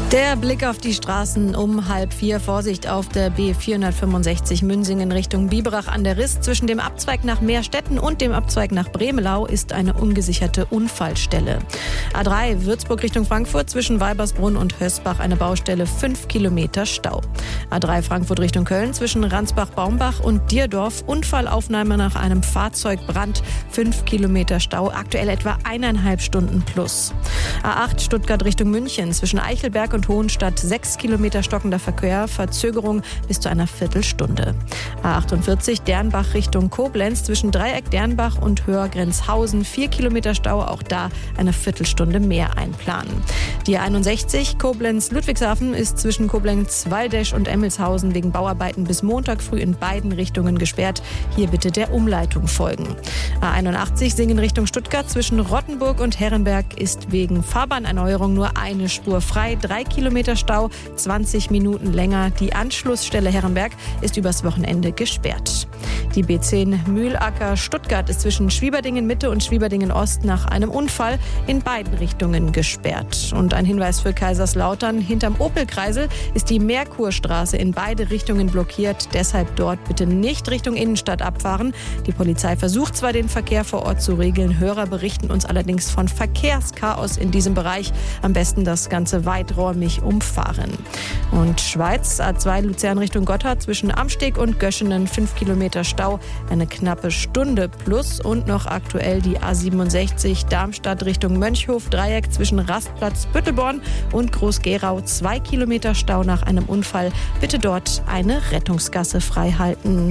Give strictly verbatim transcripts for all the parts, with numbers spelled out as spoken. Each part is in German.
Der Blick auf die Straßen um halb vier. Vorsicht auf der B vierhundertfünfundsechzig Münsingen Richtung Biberach an der Riss. Zwischen dem Abzweig nach Meerstetten und dem Abzweig nach Bremelau ist eine ungesicherte Unfallstelle. A drei Würzburg Richtung Frankfurt zwischen Weibersbrunn und Hösbach eine Baustelle, fünf Kilometer Stau. A drei Frankfurt Richtung Köln zwischen Ransbach-Baumbach und Dierdorf Unfallaufnahme nach einem Fahrzeugbrand, fünf Kilometer Stau, aktuell etwa eineinhalb Stunden plus. A acht Stuttgart Richtung München zwischen Eichelberg und Hohenstadt sechs Kilometer stockender Verkehr, Verzögerung bis zu einer Viertelstunde. A achtundvierzig Dernbach Richtung Koblenz zwischen Dreieck Dernbach und Höhergrenzhausen vier Kilometer Stau, auch da eine Viertelstunde mehr einplanen. Die A einundsechzig Koblenz-Ludwigshafen ist zwischen Koblenz-Waldesch und Emmelshausen wegen Bauarbeiten bis Montag früh in beiden Richtungen gesperrt. Hier bitte der Umleitung folgen. A einundachtzig Singen Richtung Stuttgart zwischen Rottenburg und Herrenberg ist wegen Fahrbahnerneuerung nur eine Spur frei. Drei Kilometer Stau, zwanzig Minuten länger. Die Anschlussstelle Herrenberg ist übers Wochenende gesperrt. Die B zehn Mühlacker Stuttgart ist zwischen Schwieberdingen Mitte und Schwieberdingen Ost nach einem Unfall in beiden Richtungen gesperrt. Und ein Hinweis für Kaiserslautern: Hinterm Opelkreisel ist die Merkurstraße in beide Richtungen blockiert. Deshalb dort bitte nicht Richtung Innenstadt abfahren. Die Polizei versucht zwar, den Verkehr vor Ort zu regeln. Hörer berichten uns allerdings von Verkehrschaos in diesem Bereich. Am besten das Ganze weiträumig umfahren. Und Schweiz, A zwei Luzern Richtung Gotthard zwischen Amsteg und Göschenen fünf Kilometer Stau, eine knappe Stunde plus. Und noch aktuell die A siebenundsechzig Darmstadt Richtung Mönchhof, Dreieck zwischen Rastplatz Büttelborn und Groß-Gerau, zwei Kilometer Stau nach einem Unfall. Bitte dort eine Rettungsgasse freihalten.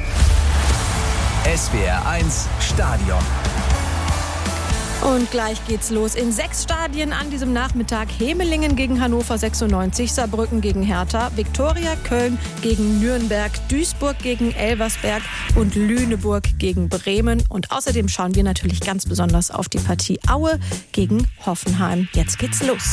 S W R eins Stadion. Und gleich geht's los in sechs Stadien an diesem Nachmittag. Hemelingen gegen Hannover sechsundneunzig, Saarbrücken gegen Hertha, Viktoria Köln gegen Nürnberg, Duisburg gegen Elversberg und Lüneburg gegen Bremen. Und außerdem schauen wir natürlich ganz besonders auf die Partie Aue gegen Hoffenheim. Jetzt geht's los.